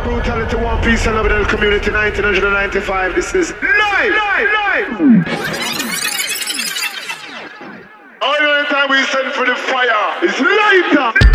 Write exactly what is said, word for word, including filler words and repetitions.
Fire Brutality, One Piece, and Love Community, nineteen ninety-five. This is live, live, live. All the time we send for the fire is lighter.